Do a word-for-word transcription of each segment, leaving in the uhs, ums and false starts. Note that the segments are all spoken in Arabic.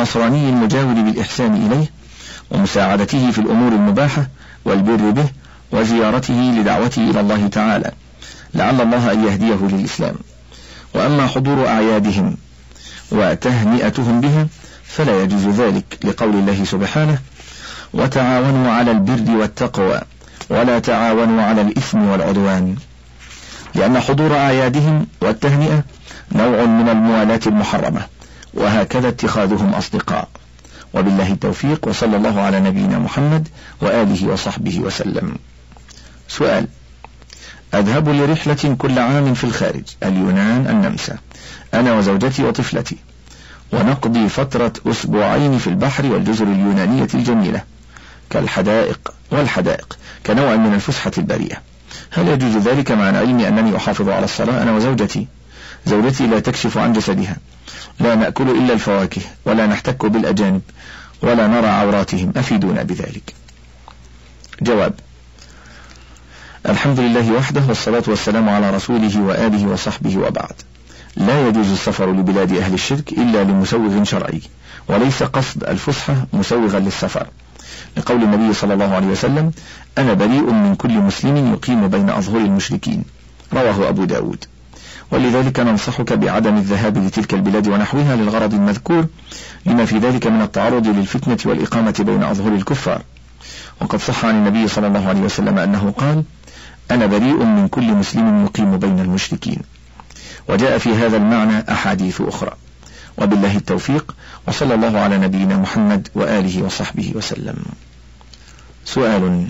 النصراني المجاور بالإحسان إليه ومساعدته في الأمور المباحة والبر به وزيارته لدعوته إلى الله تعالى لعل الله أن يهديه للإسلام. وأما حضور أعيادهم وتهنئتهم بها فلا يجوز ذلك لقول الله سبحانه: وتعاونوا على البر والتقوى ولا تعاونوا على الإثم والعدوان، لأن حضور أعيادهم والتهنئة نوع من الموالاة المحرمة، وهكذا اتخاذهم أصدقاء. وبالله التوفيق، وصلى الله على نبينا محمد وآله وصحبه وسلم. سؤال: أذهب لرحلة كل عام في الخارج، اليونان النمسا، أنا وزوجتي وطفلتي، ونقضي فترة أسبوعين في البحر والجزر اليونانية الجميلة كالحدائق والحدائق كنوع من الفسحة البريئة. هل يجوز ذلك مع العلم أنني أحافظ على الصلاة أنا وزوجتي؟ زوجتي لا تكشف عن جسدها، لا نأكل إلا الفواكه، ولا نحتك بالأجانب، ولا نرى عوراتهم، أفيدونا بذلك. جواب: الحمد لله وحده، والصلاة والسلام على رسوله وآله وصحبه، وبعد. لا يجوز السفر لبلاد أهل الشرك إلا لمسوغ شرعي، وليس قصد الفسحة مسوغا للسفر، لقول النبي صلى الله عليه وسلم: أنا بريء من كل مسلم يقيم بين أظهر المشركين، رواه أبو داود. ولذلك ننصحك بعدم الذهاب لتلك البلاد ونحوها للغرض المذكور، لما في ذلك من التعرض للفتنة والإقامة بين أظهر الكفار. وقد صح عن النبي صلى الله عليه وسلم أنه قال: أنا بريء من كل مسلم يقيم بين المشركين. وجاء في هذا المعنى أحاديث أخرى. وبالله التوفيق، وصلى الله على نبينا محمد وآله وصحبه وسلم. سؤال: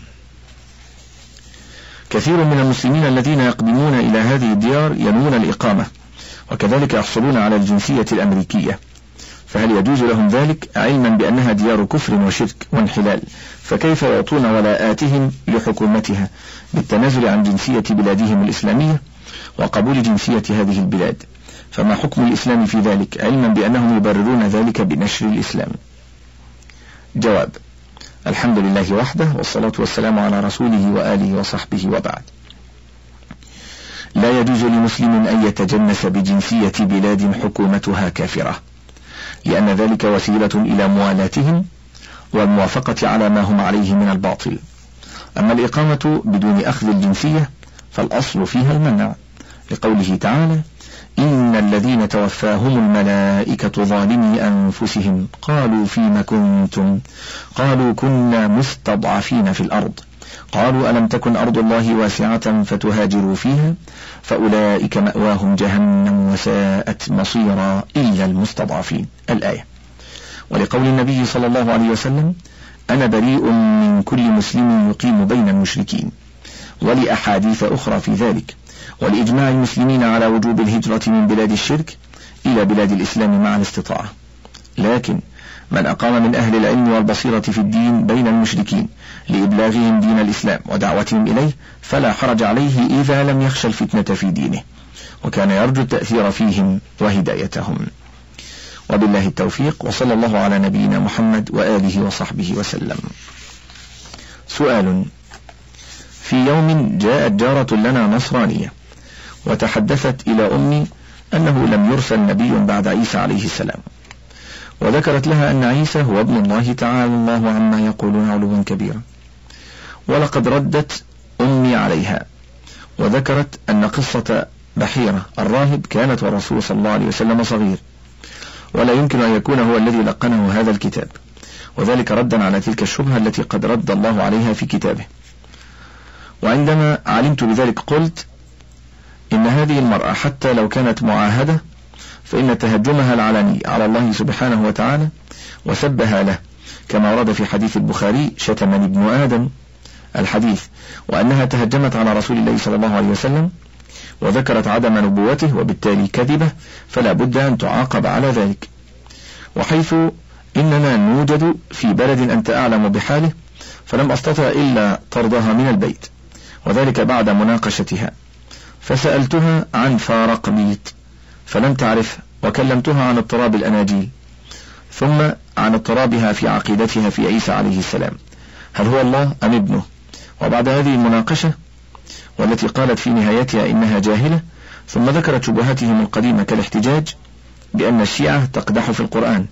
كثير من المسلمين الذين يقدمون إلى هذه الديار ينوون الإقامة، وكذلك يحصلون على الجنسية الأمريكية، فهل يجوز لهم ذلك علما بأنها ديار كفر وشرك وانحلال؟ فكيف يعطون ولاءاتهم لحكومتها بالتنازل عن جنسية بلادهم الإسلامية وقبول جنسية هذه البلاد؟ فما حكم الإسلام في ذلك، علما بأنهم يبررون ذلك بنشر الإسلام؟ جواب: الحمد لله وحده، والصلاة والسلام على رسوله وآله وصحبه، وبعد. لا يجوز لمسلم أن يتجنس بجنسية بلاد حكومتها كافرة، لأن ذلك وسيلة إلى موالاتهم والموافقة على ما هم عليه من الباطل. أما الإقامة بدون أخذ الجنسية فالأصل فيها المنع، لقوله تعالى: إن الذين توفاهم الملائكة ظالمي أنفسهم قالوا فيما كنتم قالوا كنا مستضعفين في الأرض قالوا ألم تكن أرض الله واسعة فتهاجروا فيها فأولئك مأواهم جهنم وساءت مصيرا إلا المستضعفين، الآية. ولقول النبي صلى الله عليه وسلم: أنا بريء من كل مسلم يقيم بين المشركين، ولأحاديث أخرى في ذلك، ولإجماع المسلمين على وجوب الهجرة من بلاد الشرك إلى بلاد الإسلام مع الاستطاعة. لكن من أقام من أهل العلم والبصيرة في الدين بين المشركين لإبلاغهم دين الإسلام ودعوتهم إليه فلا حرج عليه إذا لم يخشى الفتنة في دينه، وكان يرجو التأثير فيهم وهدايتهم. وبالله التوفيق، وصلى الله على نبينا محمد وآله وصحبه وسلم. سؤال: في يوم جاءت جارة لنا نصرانية وتحدثت إلى أمي أنه لم يرسل نبي بعد عيسى عليه السلام، وذكرت لها أن عيسى هو ابن الله تعالى الله عما يقولون علوا كبيرا. ولقد ردت أمي عليها وذكرت أن قصة بحيرة الراهب كانت والرسول صلى الله عليه وسلم صغير، ولا يمكن أن يكون هو الذي لقنه هذا الكتاب، وذلك ردا على تلك الشبهة التي قد رد الله عليها في كتابه. وعندما علمت بذلك قلت إن هذه المرأة حتى لو كانت معاهدة فإن تهجمها العلني على الله سبحانه وتعالى وسبها له، كما ورد في حديث البخاري: شتمني ابن آدم الحديث، وأنها تهجمت على رسول الله صلى الله عليه وسلم وذكرت عدم نبوته وبالتالي كذبة، فلا بد أن تعاقب على ذلك. وحيث إننا نوجد في بلد أنت أعلم بحاله فلم أستطع إلا طردها من البيت، وذلك بعد مناقشتها، فسألتها عن فارق بيت فلم تعرف، وكلمتها عن اضطراب الأناجيل، ثم عن اضطرابها في عقيدتها في عيسى عليه السلام، هل هو الله أم ابنه؟ وبعد هذه المناقشة والتي قالت في نهايتها إنها جاهلة، ثم ذكرت شبهاتهم القديمة كالاحتجاج بأن الشيعة تقدح في القرآن،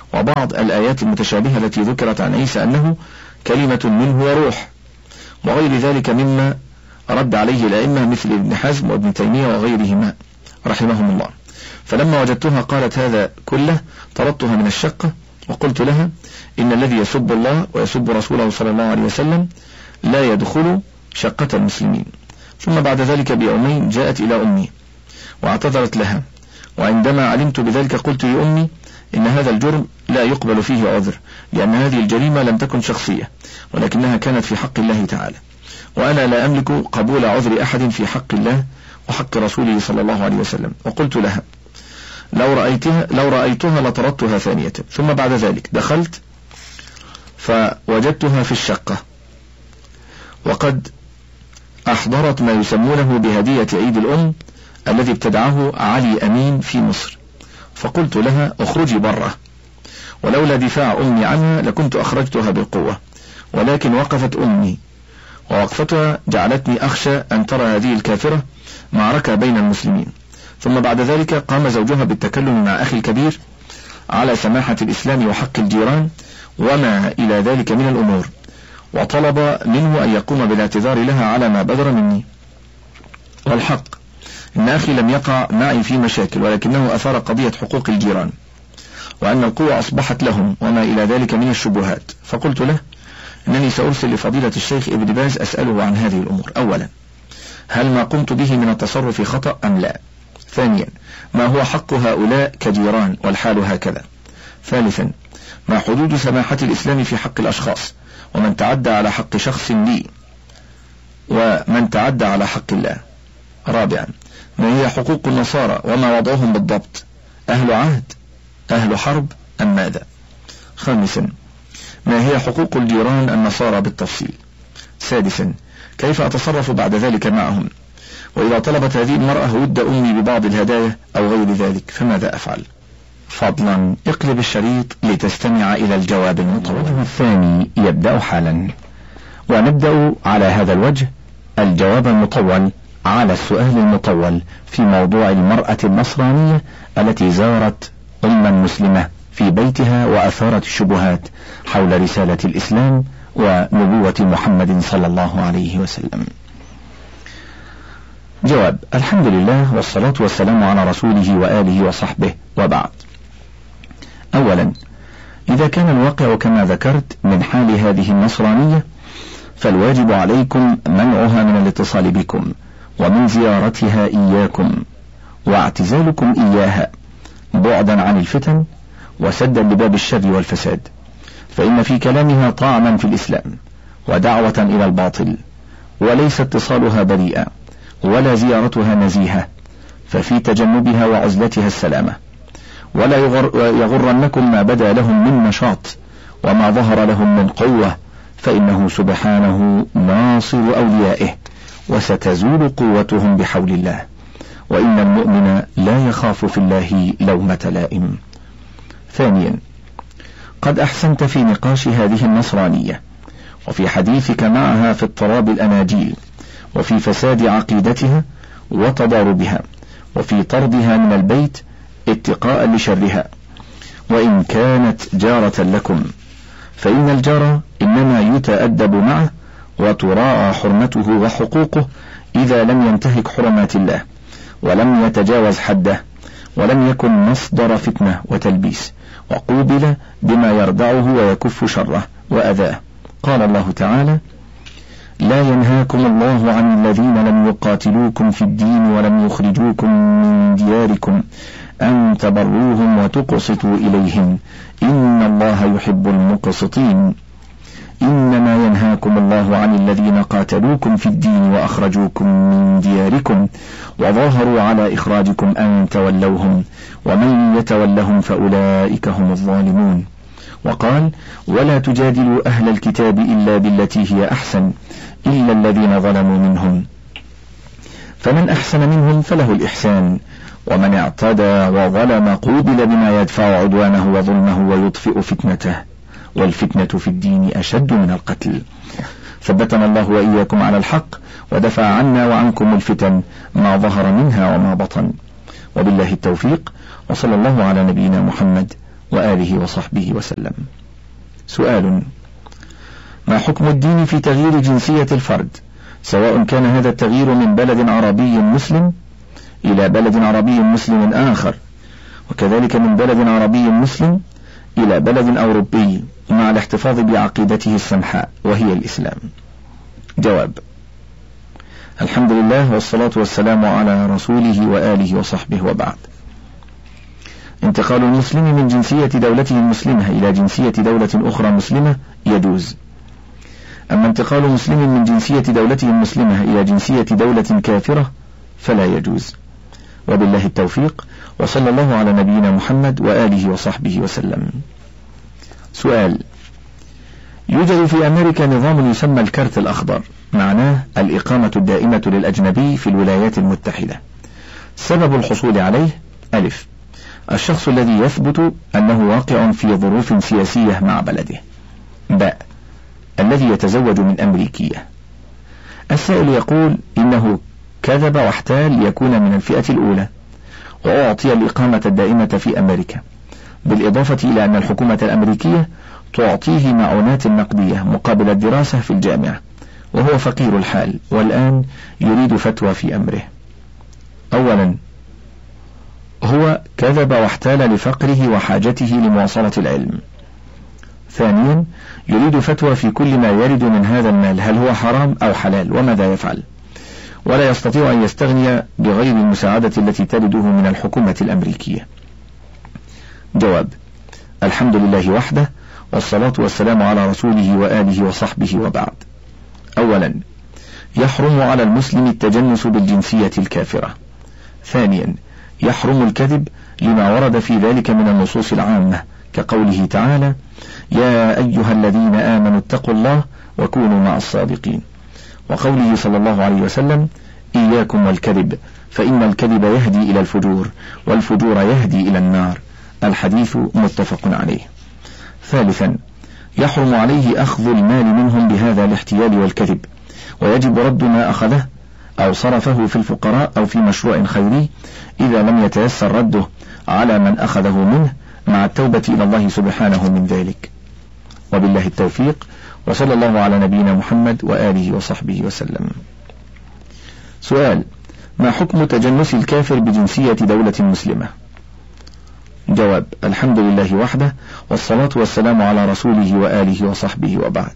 وبعض الآيات المتشابهة التي ذكرت عن عيسى أنه كلمة منه وروح، وغير ذلك مما رد عليه الأئمة مثل ابن حزم وابن تيمية وغيرهما رحمهم الله. فلما وجدتها قالت هذا كله طردتها من الشقة وقلت لها إن الذي يسب الله ويسب رسوله صلى الله عليه وسلم لا يدخل شقة المسلمين. ثم بعد ذلك بيومين جاءت إلى أمي واعتذرت لها، وعندما علمت بذلك قلت لأمي إن هذا الجرم لا يقبل فيه عذر، لأن هذه الجريمة لم تكن شخصية ولكنها كانت في حق الله تعالى، وأنا لا أملك قبول عذر أحد في حق الله وحق رسوله صلى الله عليه وسلم. وقلت لها لو رأيتها, لو رأيتها لطردتها ثانية. ثم بعد ذلك دخلت فوجدتها في الشقة وقد أحضرت ما يسمونه بهدية عيد الأم الذي ابتدعه علي أمين في مصر، فقلت لها اخرجي برة، ولولا دفاع أمي عنها لكنت أخرجتها بالقوة، ولكن وقفت أمي، ووقفتها جعلتني أخشى أن ترى هذه الكافرة معركة بين المسلمين. ثم بعد ذلك قام زوجها بالتكلم مع أخي الكبير على سماحة الإسلام وحق الجيران وما إلى ذلك من الأمور، وطلب منه أن يقوم بالاعتذار لها على ما بدر مني. والحق إن أخي لم يقع معي في مشاكل، ولكنه أثار قضية حقوق الجيران وأن القوة أصبحت لهم وما إلى ذلك من الشبهات. فقلت له إنني سأرسل لفضيلة الشيخ ابن باز أسأله عن هذه الأمور. أولا، هل ما قمت به من التصرف خطأ أم لا؟ ثانيا، ما هو حق هؤلاء كجيران والحال هكذا؟ ثالثا، ما حدود سماحة الإسلام في حق الأشخاص ومن تعدى على حق شخص لي ومن تعدى على حق الله؟ رابعا، ما هي حقوق النصارى وما وضعهم بالضبط؟ أهل عهد أهل حرب أم ماذا؟ خامسا، ما هي حقوق الجيران النصارى بالتفصيل؟ سادسا، كيف أتصرف بعد ذلك معهم؟ وإذا طلبت هذه المرأة ود أمي ببعض الهدايا أو غير ذلك فماذا أفعل؟ فضلا اقلب الشريط لتستمع إلى الجواب المطول. الوجه الثاني يبدأ حالا، ونبدأ على هذا الوجه الجواب المطول على السؤال المطول في موضوع المرأة النصرانية التي زارت أما مسلمة في بيتها وأثارت الشبهات حول رسالة الإسلام ونبوة محمد صلى الله عليه وسلم. جواب: الحمد لله والصلاة والسلام على رسوله وآله وصحبه، وبعد. أولا، إذا كان الواقع كما ذكرت من حال هذه النصرانية فالواجب عليكم منعها من الاتصال بكم ومن زيارتها إياكم واعتزالكم إياها بعدا عن الفتن وسدا لباب الشر والفساد، فإن في كلامها طعنا في الإسلام ودعوة إلى الباطل، وليس اتصالها بريئا ولا زيارتها نزيهة، ففي تجنبها وعزلتها السلامة. ولا يغر يغرنكم ما بدا لهم من نشاط وما ظهر لهم من قوة، فإنه سبحانه ناصر أوليائه وستزول قوتهم بحول الله، وإن المؤمن لا يخاف في الله لومة لائم. ثانيا، قد أحسنت في نقاش هذه النصرانية وفي حديثك معها في اضطراب الأناجيل وفي فساد عقيدتها وتضاربها وفي طردها من البيت اتقاء لشرها، وإن كانت جارة لكم، فإن الجار إنما يتأدب معه وتراعى حرمته وحقوقه إذا لم ينتهك حرمات الله ولم يتجاوز حده ولم يكن مصدر فتنة وتلبيس، وقوبل بما يردعه ويكف شره وأذاه. قال الله تعالى: لا ينهاكم الله عن الذين لم يقاتلوكم في الدين ولم يخرجوكم من دياركم أن تبروهم وتقسطوا إليهم إن الله يحب المقسطين. إنما ينهاكم الله عن الذين قاتلوكم في الدين وأخرجوكم من دياركم وظاهروا على إخراجكم أن تولوهم ومن يتولهم فأولئك هم الظالمون. وقال: ولا تجادلوا أهل الكتاب إلا بالتي هي أحسن إلا الذين ظلموا منهم، فمن أحسن منهم فله الإحسان، ومن اعتدى وظلم قوبل بما يدفع عدوانه وظلمه ويطفئ فتنته، والفتنة في الدين أشد من القتل. ثبتنا الله وإياكم على الحق ودفع عنا وعنكم الفتن ما ظهر منها وما بطن، وبالله التوفيق، وصلى الله على نبينا محمد وآله وصحبه وسلم. سؤال: ما حكم الدين في تغيير جنسية الفرد، سواء كان هذا التغيير من بلد عربي مسلم إلى بلد عربي مسلم آخر، وكذلك من بلد عربي مسلم إلى بلد أوروبي، مع الاحتفاظ بعقيدته السمحاء وهي الإسلام؟ جواب: الحمد لله والصلاة والسلام على رسوله وآله وصحبه وبعد. انتقال المسلم من جنسية دولته المسلمة إلى جنسية دولة أخرى مسلمة يجوز، أما انتقال مسلم من جنسية دولته المسلمة إلى جنسية دولة كافرة فلا يجوز. وبالله التوفيق، وصلى الله على نبينا محمد وآله وصحبه وسلم. سؤال: يوجد في أمريكا نظام يسمى الكارت الأخضر، معناه الإقامة الدائمة للأجنبي في الولايات المتحدة. سبب الحصول عليه: ألف، الشخص الذي يثبت أنه واقع في ظروف سياسية مع بلده. باء، الذي يتزوج من أمريكية. السائل يقول إنه كذب واحتال ليكون من الفئة الأولى، وأعطي الإقامة الدائمة في أمريكا، بالإضافة إلى أن الحكومة الأمريكية تعطيه معونات نقدية مقابل الدراسة في الجامعة، وهو فقير الحال والآن يريد فتوى في أمره. أولا، هو كذب واحتال لفقره وحاجته لمواصلة العلم. ثانيا، يريد فتوى في كل ما يرد من هذا المال، هل هو حرام أو حلال وماذا يفعل، ولا يستطيع أن يستغني بغير المساعدة التي ترده من الحكومة الأمريكية. جواب: الحمد لله وحده، والصلاة والسلام على رسوله وآله وصحبه وبعد. أولا، يحرم على المسلم التجنس بالجنسية الكافرة. ثانيا، يحرم الكذب لما ورد في ذلك من النصوص العامة، كقوله تعالى: يا أيها الذين آمنوا اتقوا الله وكونوا مع الصادقين، وقوله صلى الله عليه وسلم: إياكم والكذب فإن الكذب يهدي إلى الفجور والفجور يهدي إلى النار. الحديث متفق عليه. ثالثا، يحرم عليه أخذ المال منهم بهذا الاحتيال والكذب، ويجب رد ما أخذه أو صرفه في الفقراء أو في مشروع خيري إذا لم يتيسر رده على من أخذه منه، مع التوبة إلى الله سبحانه من ذلك. وبالله التوفيق، وصلى الله على نبينا محمد وآله وصحبه وسلم. سؤال: ما حكم تجنس الكافر بجنسية دولة مسلمة؟ جواب: الحمد لله وحده، والصلاة والسلام على رسوله وآله وصحبه وبعد.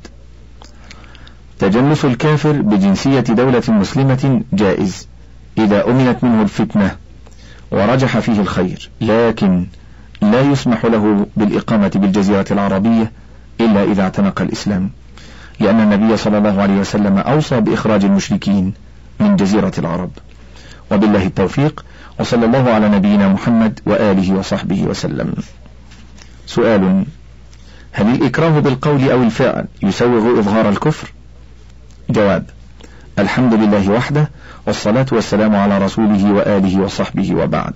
تجنس الكافر بجنسية دولة مسلمة جائز إذا أمنت منه الفتنة ورجح فيه الخير، لكن لا يسمح له بالإقامة بالجزيرة العربية إلا إذا اعتنق الإسلام، لأن النبي صلى الله عليه وسلم أوصى بإخراج المشركين من جزيرة العرب. وبالله التوفيق، وصلى الله على نبينا محمد وآله وصحبه وسلم. سؤال: هل الإكراه بالقول أو الفعل يسوغ إظهار الكفر؟ جواب: الحمد لله وحده، والصلاة والسلام على رسوله وآله وصحبه وبعد.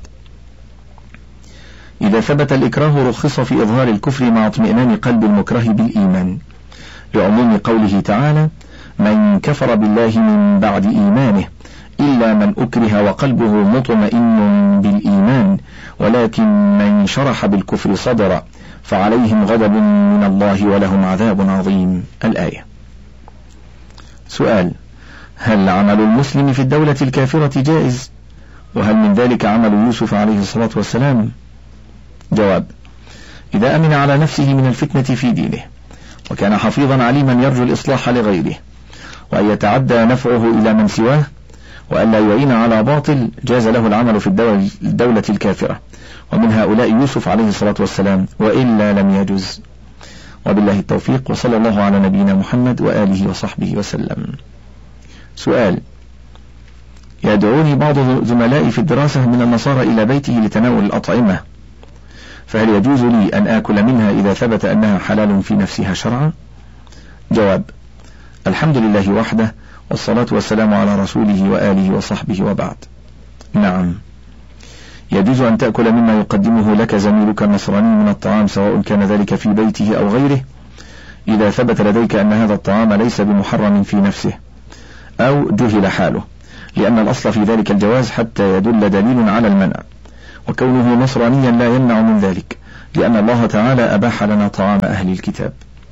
إذا ثبت الإكراه رخص في إظهار الكفر مع اطمئنان قلب المكره بالإيمان، لعموم قوله تعالى: من كفر بالله من بعد إيمانه إلا من أكره وقلبه مطمئن بالإيمان ولكن من شرح بالكفر صدرا فعليهم غضب من الله ولهم عذاب عظيم. الآية. سؤال: هل عمل المسلم في الدولة الكافرة جائز؟ وهل من ذلك عمل يوسف عليه الصلاة والسلام؟ جواب: إذا أمن على نفسه من الفتنة في دينه، وكان حفيظا عليما يرجو الإصلاح لغيره، وأن يتعدى نفعه إلى من سواه، وأن لا يعين على باطل، جاز له العمل في الدولة, الدولة الكافرة، ومن هؤلاء يوسف عليه الصلاة والسلام، وإلا لم يجز. وبالله التوفيق، وصلى الله على نبينا محمد وآله وصحبه وسلم. سؤال: يدعوني بعض زملائي في الدراسة من النصارى إلى بيته لتناول الأطعمة، فهل يجوز لي أن آكل منها إذا ثبت أنها حلال في نفسها شرعا؟ جواب: الحمد لله وحده، والصلاة والسلام على رسوله وآله وصحبه وبعد. نعم، يجوز أن تأكل مما يقدمه لك زميلك النصراني من الطعام، سواء كان ذلك في بيته أو غيره، إذا ثبت لديك أن هذا الطعام ليس بمحرم في نفسه أو جهل حاله، لأن الأصل في ذلك الجواز حتى يدل دليل على المنع، وكونه نصرانيا لا يمنع من ذلك، لأن الله تعالى أباح لنا طعام أهل الكتاب.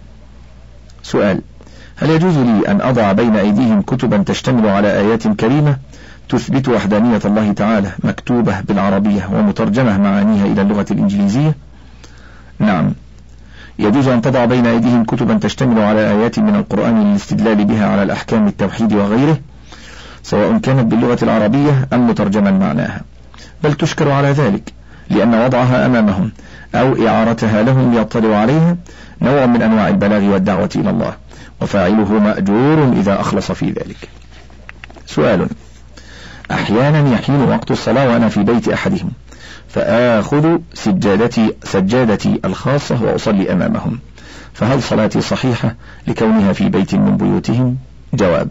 سؤال: هل يجوز لي أن أضع بين أيديهم كتبا تشتمل على آيات كريمة تثبت وحدانية الله تعالى مكتوبة بالعربية ومترجمة معانيها إلى اللغة الإنجليزية؟ نعم، يجوز أن تضع بين أيديهم كتبا تشتمل على آيات من القرآن للاستدلال بها على الأحكام التوحيد وغيره، سواء كانت باللغة العربية أم مترجما معناها، بل تشكر على ذلك، لأن وضعها أمامهم أو إعارتها لهم ليطلعوا عليها نوع من أنواع البلاغ والدعوة إلى الله، وفاعله مأجور إذا أخلص في ذلك. سؤال: أحيانا يحين وقت الصلاة وأنا في بيت أحدهم، فآخذ سجادتي سجادتي الخاصة وأصلي أمامهم، فهل صلاتي صحيحة لكونها في بيت من بيوتهم؟ جواب: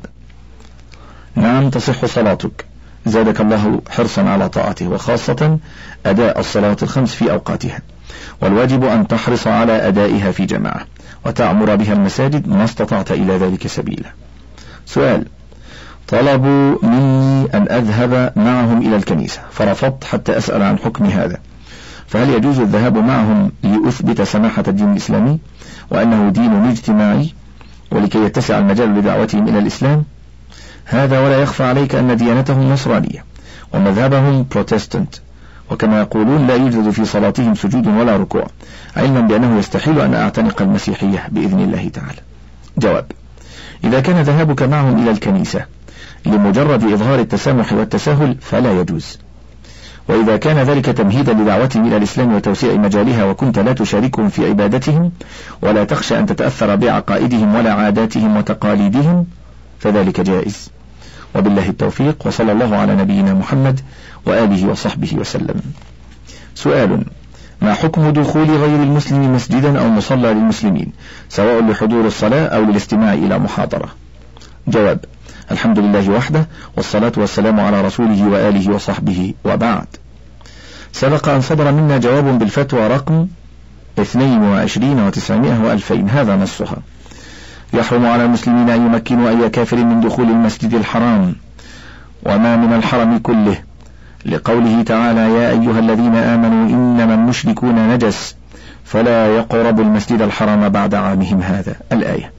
نعم، تصح صلاتك، زادك الله حرصا على طاعته، وخاصة أداء الصلاة الخمس في أوقاتها، والواجب أن تحرص على أدائها في جماعة وتعمر بها المساجد ما استطعت إلى ذلك سبيلا. سؤال: طلبوا مني أن أذهب معهم إلى الكنيسة فرفضت حتى أسأل عن حكم هذا، فهل يجوز الذهاب معهم لأثبت سماحة الدين الإسلامي وأنه دين اجتماعي ولكي يتسع المجال لدعوتهم إلى الإسلام؟ هذا ولا يخفى عليك أن ديانتهم نصرانية ومذهبهم بروتستانت، وكما يقولون لا يوجد في صلاتهم سجود ولا ركوع، علما بأنه يستحيل أن أعتنق المسيحية بإذن الله تعالى. جواب: إذا كان ذهابك معهم إلى الكنيسة لمجرد إظهار التسامح والتساهل فلا يجوز، وإذا كان ذلك تمهيدا لدعوتهم إلى الإسلام وتوسيع مجالها وكنت لا تشاركهم في عبادتهم ولا تخشى أن تتأثر بعقائدهم ولا عاداتهم وتقاليدهم فذلك جائز. وبالله التوفيق، وصلى الله على نبينا محمد وآله وصحبه وسلم. سؤال: ما حكم دخول غير المسلم مسجدا أو مصلى للمسلمين سواء لحضور الصلاة أو للاستماع إلى محاضرة؟ جواب: الحمد لله وحده، والصلاة والسلام على رسوله وآله وصحبه، وبعد. سبق أن صدر منا جواب بالفتوى رقم اثنين وعشرين وتسعمائة وألفين، هذا نصها: يحرم على المسلمين أن يمكنوا أي كافر من دخول المسجد الحرام وما من الحرم كله، لقوله تعالى: يا أيها الذين آمنوا إنما المشركون نجس فلا يقربوا المسجد الحرام بعد عامهم هذا، الآية.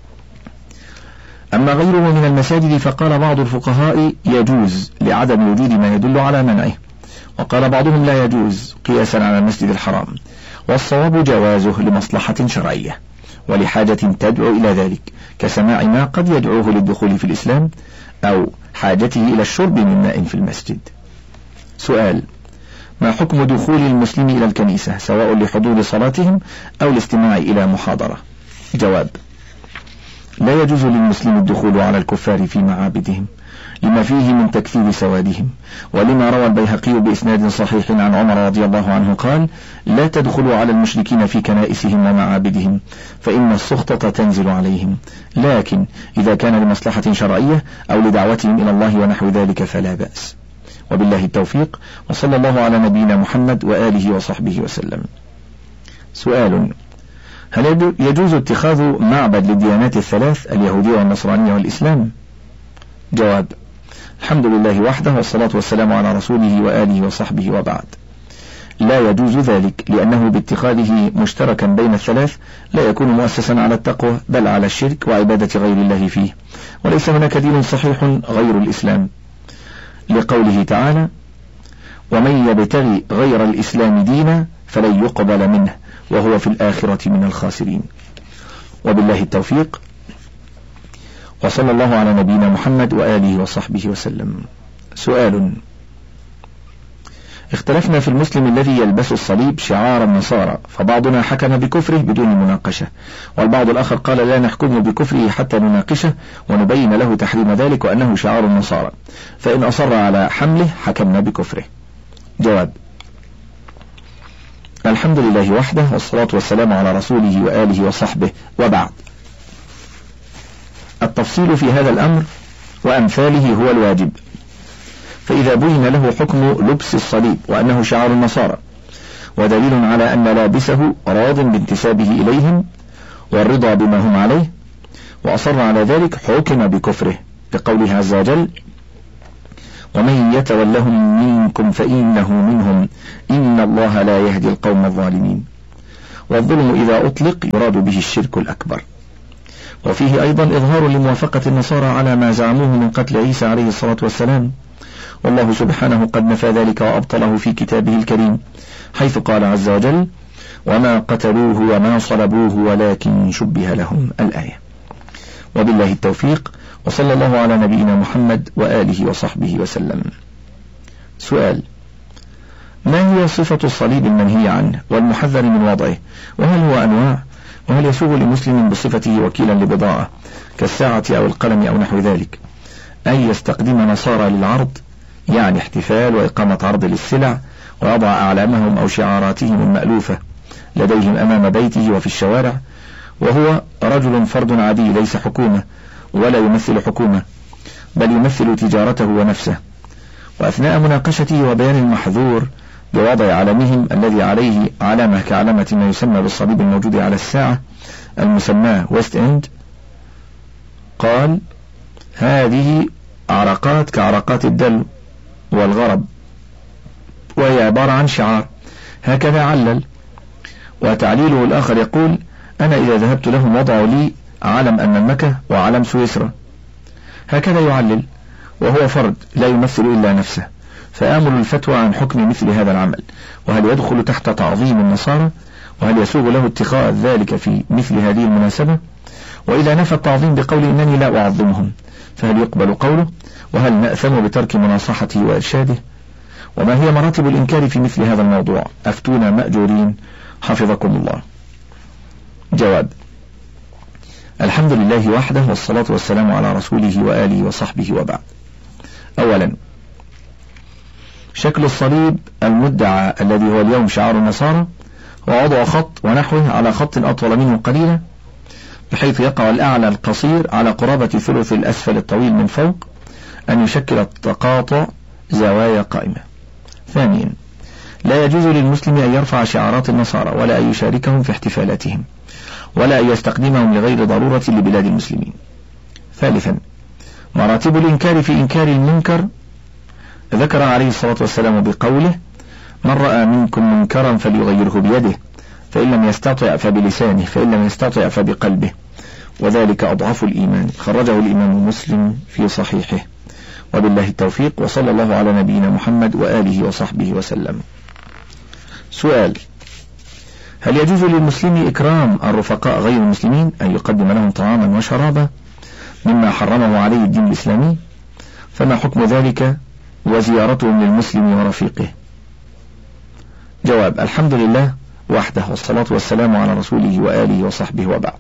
أما غيره من المساجد فقال بعض الفقهاء يجوز لعدم وجود ما يدل على منعه، وقال بعضهم لا يجوز قياسا على المسجد الحرام، والصواب جوازه لمصلحة شرعية ولحاجة تدعو إلى ذلك، كسماع ما قد يدعوه للدخول في الإسلام أو حاجته إلى الشرب من ماء في المسجد. سؤال: ما حكم دخول المسلم إلى الكنيسة سواء لحضور صلاتهم أو الاستماع إلى محاضرة؟ جواب: لا يجوز للمسلم الدخول على الكفار في معابدهم لما فيه من تكثير سوادهم، ولما روى البيهقي بإسناد صحيح عن عمر رضي الله عنه قال: لا تدخلوا على المشركين في كنائسهم ومعابدهم فإن السخطة تنزل عليهم، لكن إذا كان لمصلحة شرعية أو لدعوتهم إلى الله ونحو ذلك فلا بأس. وبالله التوفيق، وصلى الله على نبينا محمد وآله وصحبه وسلم. سؤال: هل يجوز اتخاذ معبد للديانات الثلاث اليهودية والنصرانية والإسلام؟ جواب: الحمد لله وحده، والصلاة والسلام على رسوله وآله وصحبه، وبعد. لا يجوز ذلك، لأنه باتخاذه مشتركا بين الثلاث لا يكون مؤسسا على التقوى بل على الشرك وعبادة غير الله فيه، وليس هناك دين صحيح غير الإسلام، لقوله تعالى: ومن يبتغي غير الإسلام دينا فلن يقبل منه وهو في الآخرة من الخاسرين. وبالله التوفيق، وصلى الله على نبينا محمد وآله وصحبه وسلم. سؤال: اختلفنا في المسلم الذي يلبس الصليب شعار النصارى، فبعضنا حكم بكفره بدون مناقشة، والبعض الآخر قال لا نحكم بكفره حتى نناقشه ونبين له تحريم ذلك وأنه شعار النصارى، فإن أصر على حمله حكمنا بكفره. جواب: الحمد لله وحده، والصلاة والسلام على رسوله وآله وصحبه، وبعد. التفصيل في هذا الأمر وأمثاله هو الواجب، فإذا بين له حكم لبس الصليب وأنه شعار النصارى ودليل على أن لابسه راض بانتسابه إليهم والرضا بما هم عليه وأصر على ذلك حكم بكفره، لقوله عز وجل: ومن يتولهم منكم فإنه منهم إن الله لا يهدي القوم الظالمين، والظلم إذا أطلق يراد به الشرك الأكبر. وفيه أيضا إظهار لموافقة النصارى على ما زعموه من قتل عيسى عليه الصلاة والسلام، والله سبحانه قد نفى ذلك وأبطله في كتابه الكريم، حيث قال عز وجل: وما قتلوه وما صلبوه ولكن شبه لهم، الآية. وبالله التوفيق، وصلى الله على نبينا محمد وآله وصحبه وسلم. سؤال: ما هي صفة الصليب المنهي عنه والمحذر من وضعه؟ وهل هو أنواع؟ وهل يسوغ لمسلم بصفته وكيلا لبضاعة كالساعة أو القلم أو نحو ذلك أن يستخدم نصارى للعرض، يعني احتفال وإقامة عرض للسلع، ويضع أعلامهم أو شعاراتهم المألوفة لديهم أمام بيته وفي الشوارع، وهو رجل فرد عادي ليس حكومة ولا يمثل حكومة، بل يمثل تجارته ونفسه، وأثناء مناقشته وبيان المحظور بوضع علمهم الذي عليه علامة كعلامة ما يسمى بالصليب الموجود على الساعة المسماه ويست إند، قال: هذه عرقات كعرقات الدلو والغرب، وهي عبارة عن شعار، هكذا علل. وتعليله الآخر يقول: أنا إذا ذهبت لهم وضعوا لي علم المملكة وعلم سويسرا، هكذا يعلل، وهو فرد لا يمثل إلا نفسه، فآمل الفتوى عن حكم مثل هذا العمل، وهل يدخل تحت تعظيم النصارى، وهل يسوغ له اتخاذ ذلك في مثل هذه المناسبة؟ وإذا نفى التعظيم بقول إنني لا أعظمهم، فهل يقبل قوله؟ وهل نأثم بترك مناصحته وإرشاده؟ وما هي مراتب الإنكار في مثل هذا الموضوع؟ أفتونا مأجورين حفظكم الله. جواب: الحمد لله وحده، والصلاة والسلام على رسوله وآله وصحبه، وبعد. أولا، شكل الصليب المدعى الذي هو اليوم شعار النصارى هو وضع خط ونحوه على خط أطول منه قليلا، بحيث يقع الأعلى القصير على قرابة ثلث الأسفل الطويل من فوق، أن يشكل التقاطع زوايا قائمة. ثانيا، لا يجوز للمسلم أن يرفع شعارات النصارى ولا أن يشاركهم في احتفالاتهم ولا أن يستخدمهم لغير ضرورة لبلاد المسلمين. ثالثا، مراتب الإنكار في إنكار المنكر ذكر عليه الصلاة والسلام بقوله: من رأى منكم منكرا فليغيره بيده، فإن لم يستطع فبلسانه، فإن لم يستطع فبقلبه، وذلك أضعف الإيمان. خرجه الإمام مسلم في صحيحه. وبالله التوفيق، وصلى الله على نبينا محمد وآله وصحبه وسلم. سؤال: هل يجوز للمسلم إكرام الرفقاء غير المسلمين، أن يقدم لهم طعاما وشرابا مما حرمه عليه الدين الإسلامي؟ فما حكم ذلك وزيارتهم للمسلم ورفيقه؟ جواب: الحمد لله وحده، والصلاة والسلام على رسوله وآله وصحبه، وبعد.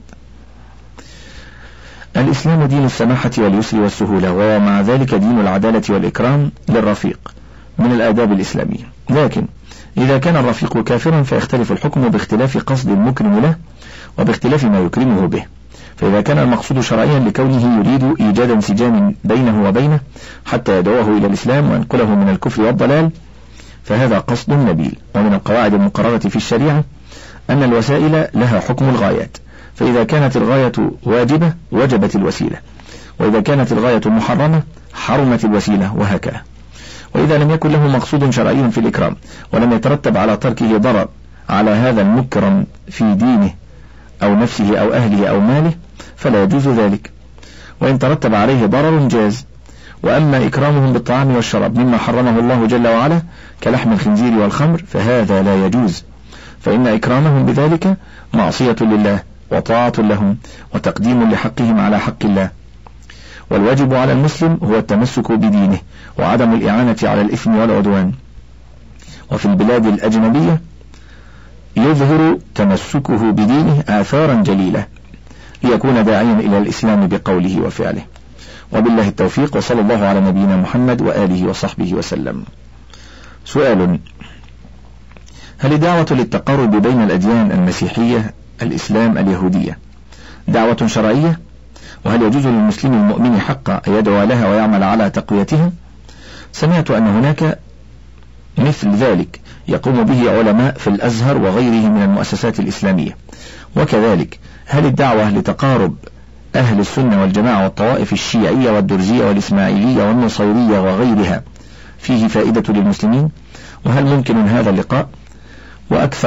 الإسلام دين السماحة واليسر والسهولة، ومع ذلك دين العدالة والإكرام للرفيق من الآداب الإسلامية، لكن إذا كان الرفيق كافرا فيختلف الحكم باختلاف قصد المكرم له وباختلاف ما يكرمه به. فإذا كان المقصود شرعيا لكونه يريد إيجاد انسجام بينه وبينه حتى يدعوه إلى الإسلام وينقله من الكفر والضلال، فهذا قصد نبيل. ومن القواعد المقررة في الشريعة أن الوسائل لها حكم الغايات، فإذا كانت الغاية واجبة وجبت الوسيلة، وإذا كانت الغاية محرمة حرمت الوسيلة، وهكذا. وإذا لم يكن له مقصود شرعي في الإكرام ولم يترتب على تركه ضرر على هذا المكرم في دينه أو نفسه أو أهله أو ماله فلا يجوز ذلك، وإن ترتب عليه ضرر جاز. وأما إكرامهم بالطعام والشراب مما حرمه الله جل وعلا كلحم الخنزير والخمر فهذا لا يجوز، فإن إكرامهم بذلك معصية لله وطاعة لهم وتقديم لحقهم على حق الله. والواجب على المسلم هو التمسك بدينه وعدم الإعانة على الإثم والعدوان. وفي البلاد الأجنبية يظهر تمسكه بدينه آثارا جليلة ليكون داعيا إلى الإسلام بقوله وفعله. وبالله التوفيق، وصلى الله على نبينا محمد وآله وصحبه وسلم. سؤال: هل الدعوة للتقارب بين الأديان المسيحية الإسلام اليهودية دعوة شرعية؟ وهل يجوز للمسلم المؤمن حقا أن يدعو لها ويعمل على تقويتها؟ سمعت أن هناك مثل ذلك يقوم به علماء في الأزهر وغيره من المؤسسات الإسلامية. وكذلك هل الدعوة لتقارب أهل السنة والجماعة والطوائف الشيعية والدرزية والإسماعيلية والنصيرية وغيرها فيه فائدة للمسلمين؟ وهل ممكن هذا اللقاء؟ وأكثر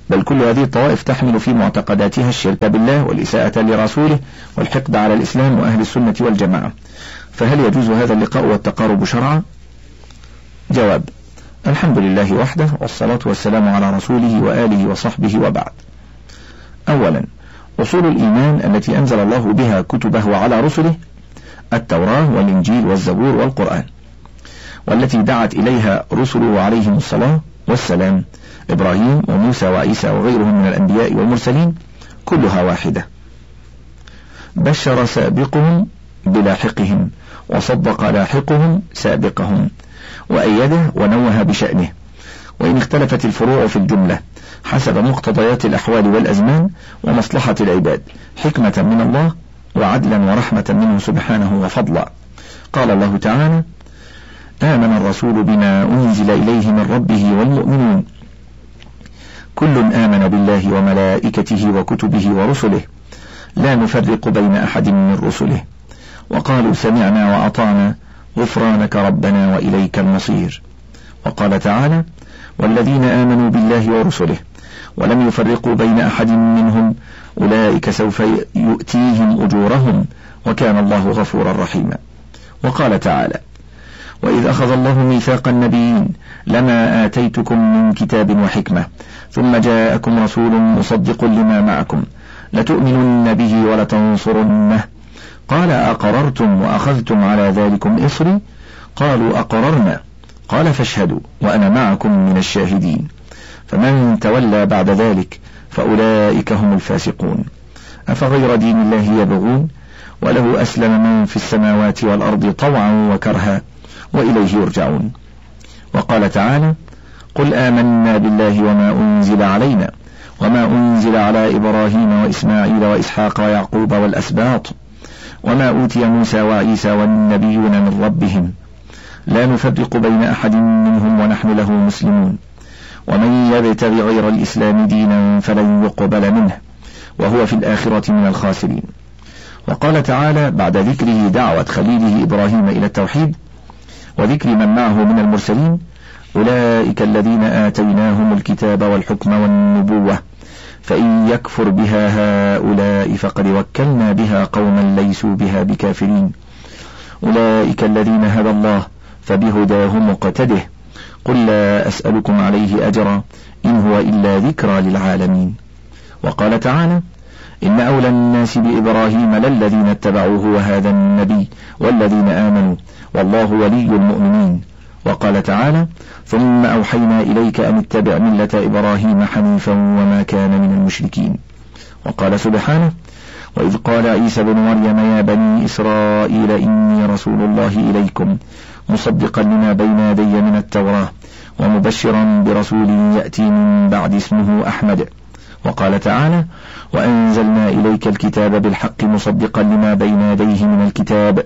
بل كل هذه الطوائف تحمل في معتقداتها الشرك بالله والإساءة لرسوله والحقد على الإسلام وأهل السنة والجماعة. فهل يجوز هذا اللقاء والتقارب شرعا؟ جواب: الحمد لله وحده، والصلاة والسلام على رسوله وآله وصحبه، وبعد. أولا، أصول الإيمان التي أنزل الله بها كتبه على رسله: التوراة والإنجيل والزبور والقرآن، والتي دعت إليها رسله عليهم الصلاة والسلام إبراهيم وموسى وعيسى وغيرهم من الأنبياء والمرسلين، كلها واحدة. بشر سابقهم بلاحقهم، وصدق لاحقهم سابقهم، وأيده ونوه بشأنه، وإن اختلفت الفروع في الجملة حسب مقتضيات الأحوال والأزمان ومصلحة العباد، حكمة من الله وعدلا ورحمة منه سبحانه وفضلا. قال الله تعالى: آمن الرسول بما أنزل إليه من ربه والمؤمنون كل آمن بالله وملائكته وكتبه ورسله لا نفرق بين أحد من رسله وقالوا سمعنا وأطعنا غفرانك ربنا وإليك المصير. وقال تعالى: والذين آمنوا بالله ورسله ولم يفرقوا بين أحد منهم أولئك سوف يؤتيهم أجورهم وكان الله غفورا رحيما. وقال تعالى: وإذ أخذ الله ميثاق النبيين لما آتيتكم من كتاب وحكمة ثم جاءكم رسول مصدق لما معكم لتؤمنن به ولتنصرنه قال أقررتم وأخذتم على ذلكم إصري قالوا أقررنا قال فاشهدوا وأنا معكم من الشاهدين فمن تولى بعد ذلك فأولئك هم الفاسقون. أفغير دين الله يبغون وله أسلم من في السماوات والأرض طوعا وكرها وإليه يرجعون. وقال تعالى: قل آمنا بالله وما أنزل علينا وما أنزل على إبراهيم وإسماعيل وإسحاق ويعقوب والأسباط وما أوتي موسى وعيسى والنبيون من ربهم لا نفرق بين أحد منهم ونحن له مسلمون ومن يبتغ غير الإسلام دينا فلن يقبل منه وهو في الآخرة من الخاسرين. وقال تعالى بعد ذكره دعوة خليله إبراهيم إلى التوحيد وذكر من معه من المرسلين: أولئك الذين آتيناهم الكتاب والحكم والنبوة فإن يكفر بها هؤلاء فقد وكلنا بها قوما ليسوا بها بكافرين أولئك الذين هدى الله فبهداه مقتده قل لا أسألكم عليه أجرا إن هو إلا ذكرى للعالمين. وقال تعالى: إن أولى الناس بإبراهيم للذين اتبعوه وهذا النبي والذين آمنوا والله ولي المؤمنين. وقال تعالى: ثم أوحينا إليك أن اتبع ملة إبراهيم حنيفا وما كان من المشركين. وقال سبحانه: وإذ قال عيسى بن مريم يا بني إسرائيل إني رسول الله إليكم مصدقا لما بين يدي من التوراة ومبشرا برسول يأتي من بعد اسمه أحمد. وقال تعالى: وأنزلنا إليك الكتاب بالحق مصدقا لما بين يديه من الكتاب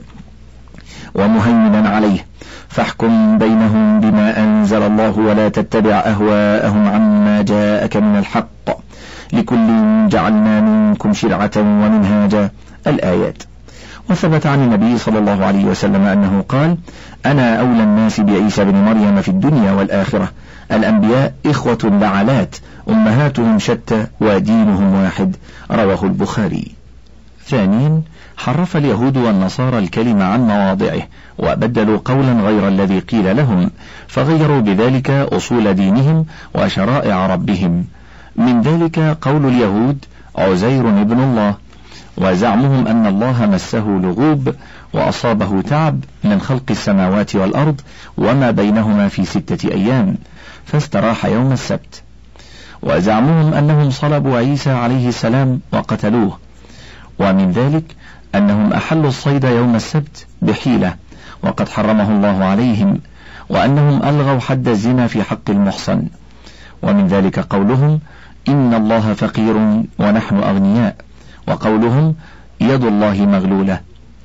ومهيمنا عليه فاحكم بينهم بما أنزل الله ولا تتبع أهواءهم عما جاءك من الحق لكل جعلنا منكم شرعة ومنهاجا. الآيات. وثبت عن النبي صلى الله عليه وسلم أنه قال: أنا أولى الناس بعيسى بن مريم في الدنيا والآخرة، الأنبياء إخوة لعلات أمهاتهم شتى ودينهم واحد. رواه البخاري. ثانيا، حرف اليهود والنصارى الكلمة عن مواضعه وبدلوا قولا غير الذي قيل لهم فغيروا بذلك أصول دينهم وشرائع ربهم. من ذلك قول اليهود عزير ابن الله، وزعمهم أن الله مسه لغوب وأصابه تعب من خلق السماوات والأرض وما بينهما في ستة أيام فاستراح يوم السبت. وزعمهم أنهم صلبوا عيسى عليه السلام وقتلوه. ومن ذلك أنهم أحلوا الصيد يوم السبت بحيلة وقد حرمه الله عليهم، وأنهم ألغوا حد الزنا في حق المحصن. ومن ذلك قولهم إن الله فقير ونحن أغنياء، وقولهم يد الله مغلولة،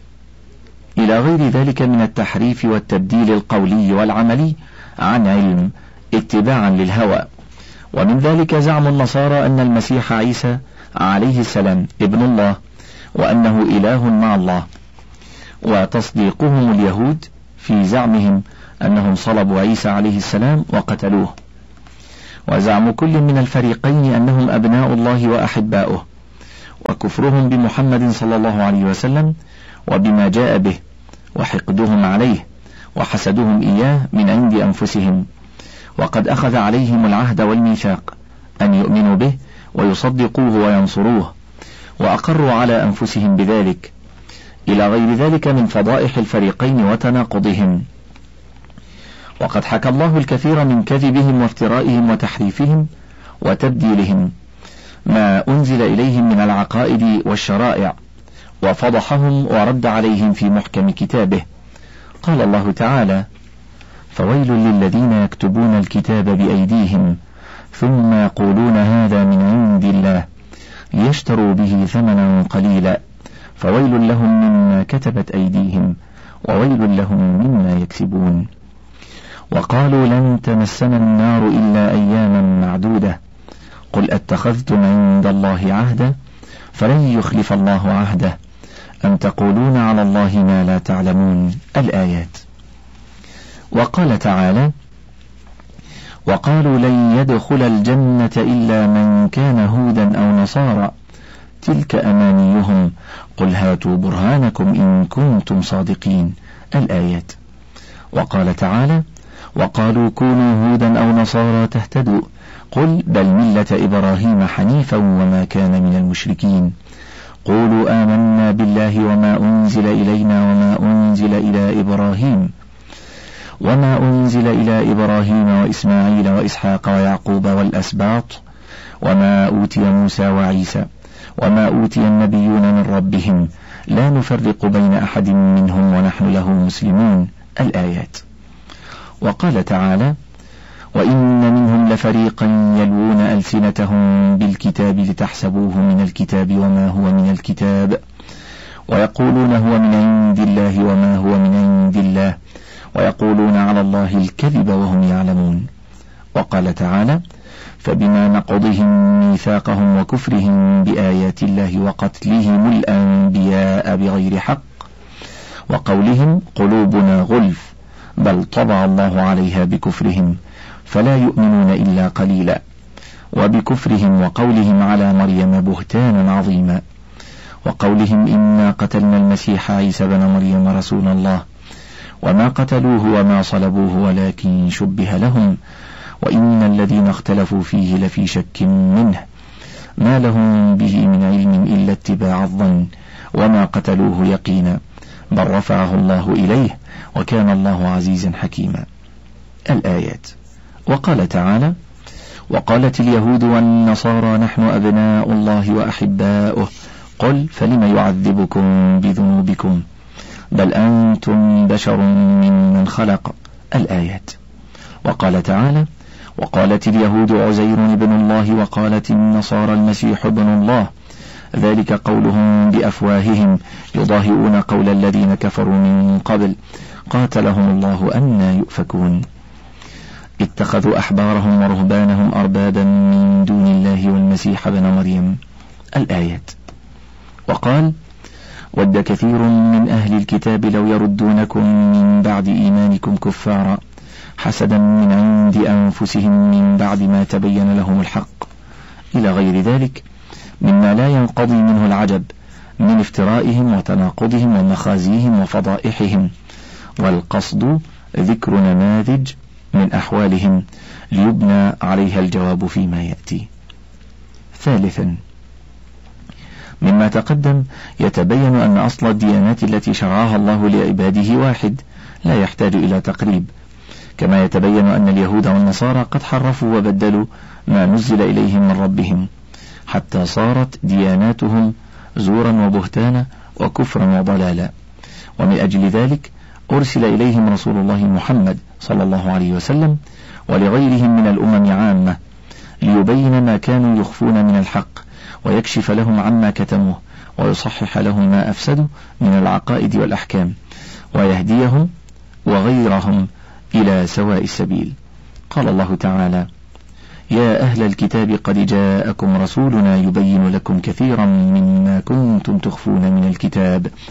إلى غير ذلك من التحريف والتبديل القولي والعملي عن علم اتباعا للهوى. ومن ذلك زعم النصارى أن المسيح عيسى عليه السلام ابن الله وأنه إله مع الله، وتصديقهم اليهود في زعمهم أنهم صلبوا عيسى عليه السلام وقتلوه. وزعم كل من الفريقين أنهم أبناء الله وأحباؤه، وكفرهم بمحمد صلى الله عليه وسلم وبما جاء به، وحقدهم عليه وحسدهم إياه من عند أنفسهم، وقد أخذ عليهم العهد والميثاق أن يؤمنوا به ويصدقوه وينصروه، وأقروا على أنفسهم بذلك، إلى غير ذلك من فضائح الفريقين وتناقضهم. وقد حكى الله الكثير من كذبهم وافترائهم وتحريفهم وتبديلهم ما أنزل إليهم من العقائد والشرائع، وفضحهم ورد عليهم في محكم كتابه. قال الله تعالى: فويل للذين يكتبون الكتاب بأيديهم ثم يقولون هذا من عند الله ليشتروا به ثمنا قليلا فويل لهم مما كتبت أيديهم وويل لهم مما يكسبون. وقالوا لن تمسنا النار إلا أياما معدودة قل أتخذتم عند الله عهدا فلن يخلف الله عهده أم تقولون على الله ما لا تعلمون. الآيات. وقال تعالى: وقالوا لن يدخل الجنة إلا من كان هودا أو نصارى تلك أمانيهم قل هاتوا برهانكم إن كنتم صادقين. الآيات. وقال تعالى: وقالوا كونوا هودا أو نصارى تهتدوا قل بل ملة إبراهيم حنيفا وما كان من المشركين قولوا آمنا بالله وما أنزل إلينا وما أنزل إلى إبراهيم وما أنزل إلى إبراهيم وإسماعيل وإسحاق ويعقوب والأسباط وما أوتي موسى وعيسى وما أوتي النبيون من ربهم لا نفرق بين أحد منهم ونحن له مسلمون. الآيات. وقال تعالى: وإن منهم لفريقا يلوون ألسنتهم بالكتاب لتحسبوه من الكتاب وما هو من الكتاب ويقولون هو من عند الله وما هو من عند الله ويقولون على الله الكذب وهم يعلمون. وقال تعالى: فبما نقضهم ميثاقهم وكفرهم بآيات الله وقتلهم الأنبياء بغير حق وقولهم قلوبنا غلف بل طبع الله عليها بكفرهم فلا يؤمنون إلا قليلا وبكفرهم وقولهم على مريم بهتانا عظيما وقولهم إنا قتلنا المسيح عيسى بن مريم رسول الله وما قتلوه وما صلبوه ولكن شبه لهم وإن الذين اختلفوا فيه لفي شك منه ما لهم به من علم إلا اتباع الظن وما قتلوه يقينا بل رفعه الله إليه وكان الله عزيزا حكيما. الآيات. وقال تعالى: وقالت اليهود والنصارى نحن أبناء الله وأحباؤه قل فلم يعذبكم بذنوبكم بل أنتم بشر ممن خلق. الآيات. وقال تعالى: وقالت اليهود عزير ابن الله وقالت النصارى المسيح ابن الله ذلك قولهم بأفواههم يضاهئون قول الذين كفروا من قبل قاتلهم الله أنى يؤفكون اتخذوا أحبارهم ورهبانهم أربابا من دون الله والمسيح ابن مريم. الآيات. وقال: ود كثير من أهل الكتاب لو يردونكم من بعد إيمانكم كفارا حسدا من عند أنفسهم من بعد ما تبين لهم الحق إلى غير ذلك مما لا ينقضي منه العجب من افترائهم وتناقضهم ومخازيهم وفضائحهم، والقصد ذكر نماذج من أحوالهم ليبنى عليها الجواب فيما يأتي. ثالثا، مما تقدم يتبين أن أصل الديانات التي شرعها الله لعباده واحد لا يحتاج إلى تقريب، كما يتبين أن اليهود والنصارى قد حرفوا وبدلوا ما نزل إليهم من ربهم حتى صارت دياناتهم زورا وبهتانا وكفرا وضلالا، ومن أجل ذلك أرسل إليهم رسول الله محمد صلى الله عليه وسلم ولغيرهم من الأمم عامة ليبين ما كانوا يخفون من الحق ويكشف لهم عما كتموه ويصحح لهم ما أفسدوا من العقائد والأحكام ويهديهم وغيرهم إلى سواء السبيل. قال الله تعالى: يا أهل الكتاب قد جاءكم رسولنا يبين لكم كثيرا مما كنتم تخفون من الكتاب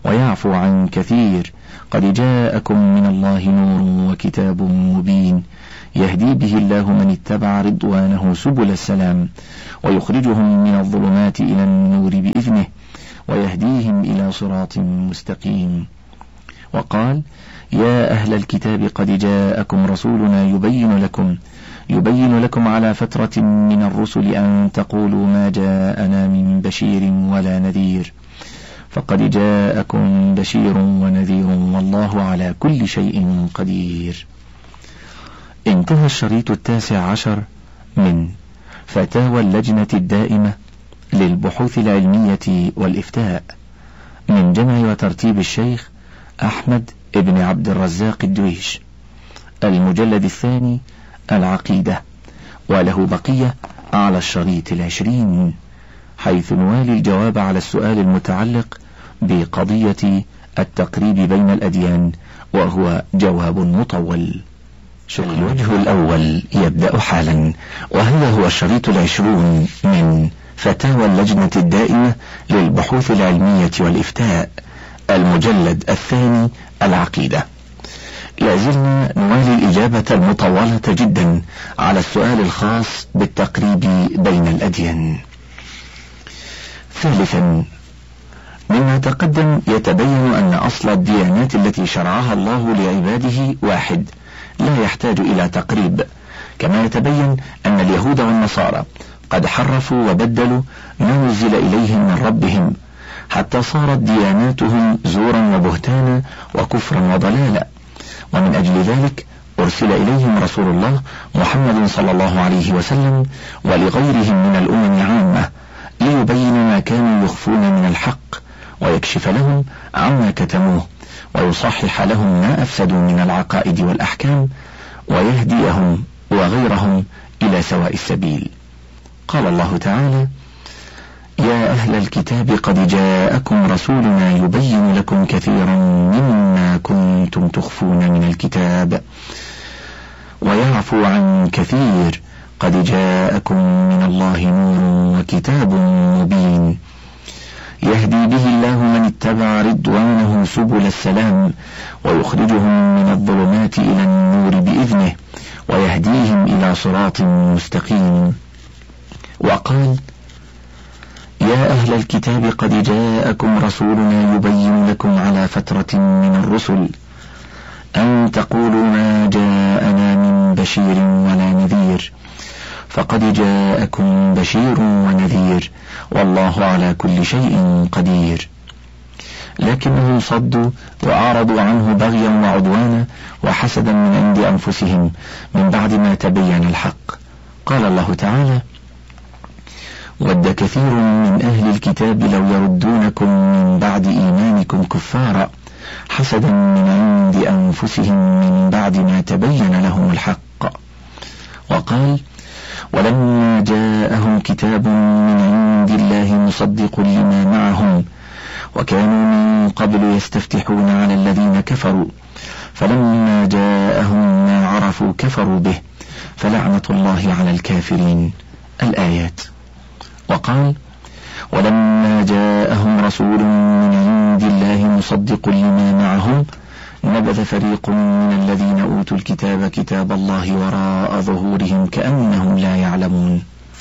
ويعفو عن كثير. قد جاءكم من الله نور وكتاب مبين يهدي به الله من اتبع رضوانه سبل السلام ويخرجهم من الظلمات إلى النور بإذنه ويهديهم إلى صراط مستقيم. وقال: يا أهل الكتاب قد جاءكم رسولنا يبين لكم يبين لكم على فترة من الرسل أن تقولوا ما جاءنا من بشير ولا نذير، فقد جاءكم بشير ونذير والله على كل شيء قدير. انتهى الشريط التاسع عشر من فتاوى اللجنة الدائمة للبحوث العلمية والإفتاء من جمع وترتيب الشيخ أحمد ابن عبد الرزاق الدويش، المجلد الثاني العقيدة، وله بقية على الشريط العشرين، حيث نوالي الجواب على السؤال المتعلق بقضية التقريب بين الأديان، وهو جواب مطول. الوجه الأول يبدأ حالا، وهذا هو الشريط العشرون من فتاوى اللجنة الدائمة للبحوث العلمية والإفتاء، المجلد الثاني العقيدة. لازلنا نوالي الإجابة المطولة جدا على السؤال الخاص بالتقريب بين الأديان. ثالثا، مما تقدم يتبين أن أصل الديانات التي شرعها الله لعباده واحد لا يحتاج إلى تقريب، كما يتبين أن اليهود والنصارى قد حرفوا وبدلوا ما نزل إليهم من ربهم حتى صارت دياناتهم زورا وبهتانا وكفرا وضلالا، ومن أجل ذلك أرسل إليهم رسول الله محمد صلى الله عليه وسلم ولغيرهم من الأمم عامة ليبين ما كانوا يخفون من الحق ويكشف لهم عما كتموه ويصحح لهم ما أفسدوا من العقائد والأحكام ويهديهم وغيرهم إلى سواء السبيل. قال الله تعالى: يا أهل الكتاب قد جاءكم رسولنا يبين لكم كثيرا مما كنتم تخفون من الكتاب ويعفو عن كثير. قد جاءكم من الله نور وكتاب مبين يهدي به الله من اتبع رضوانه سبل السلام ويخرجهم من الظلمات إلى النور بإذنه ويهديهم إلى صراط مستقيم. وقال: يا أهل الكتاب قد جاءكم رسولنا يبين لكم على فترة من الرسل أن تقولوا ما جاءنا من بشير ولا نذير، فقد جاءكم بشير ونذير والله على كل شيء قدير. لكنهم صدوا وأعرضوا عنه بغيا وعدوانا وحسدا من عند أنفسهم من بعد ما تبين الحق. قال الله تعالى: ود كثير من أهل الكتاب لو يردونكم من بعد إيمانكم كفارا حسدا من عند أنفسهم من بعد ما تبين لهم الحق. وقال: ولما جاءهم كتاب من عند الله مصدق لما معهم وكانوا من قبل يستفتحون على الذين كفروا فلما جاءهم ما عرفوا كفروا به فلعنة الله على الكافرين. الآيات. وقال: ولما جاءهم رسول من عند الله مصدق لما معهم نبذ فريق من الذين أوتوا الكتاب كتاب الله وراء ظهورهم كأنهم لا يعلمون.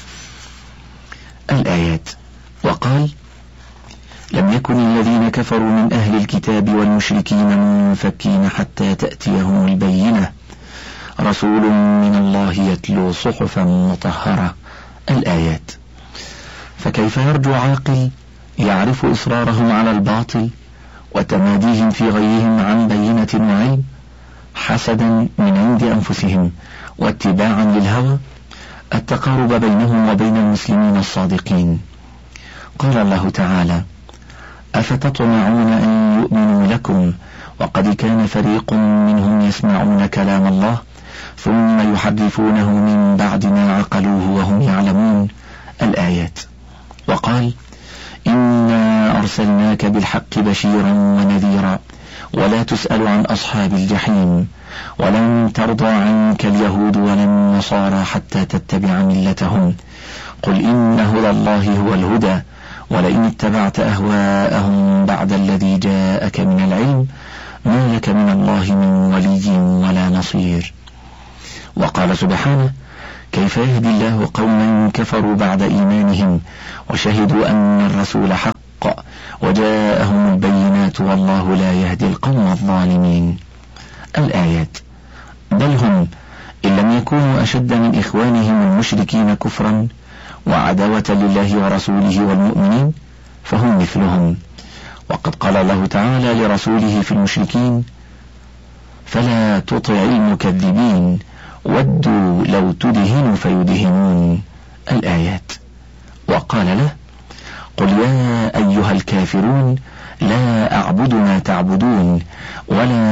الآيات. وقال: لم يكن الذين كفروا من أهل الكتاب والمشركين منفكين حتى تأتيهم البينة رسول من الله يتلو صحفا مطهرة. الآيات. فكيف يرجو عاقل يعرف إصرارهم على الباطل وتماديهم في غيهم عن بينة وعلم حسدا من عند أنفسهم واتباعا للهوى التقارب بينهم وبين المسلمين الصادقين؟ قال الله تعالى: أفتطمعون أن يؤمنوا لكم وقد كان فريق منهم يسمعون كلام الله ثم يحرفونه من بعد ما عقلوه وهم يعلمون. الآيات. وقال: إنا أرسلناك بالحق بشيرا ونذيرا ولا تسأل عن أصحاب الجحيم ولن ترضى عنك اليهود ولا النصارى حتى تتبع ملتهم قل إن هدى الله هو الهدى ولئن اتبعت أهواءهم بعد الذي جاءك من العلم ما لك من الله من ولي ولا نصير. وقال سبحانه: كيف يهدي الله قوما كفروا بعد إيمانهم وشهدوا أن الرسول حق وجاءهم البينات والله لا يهدي القوم الظالمين. الآيات. بل هم إن لم يكونوا أشد من إخوانهم المشركين كفرا وعداوة لله ورسوله والمؤمنين فهم مثلهم. وقد قال الله تعالى لرسوله في المشركين: فلا تطع المكذبين ودوا لو تدهن فيدهنون. الآيات. وقال له: قل يا أيها الكافرون لا أعبد ما تعبدون ولا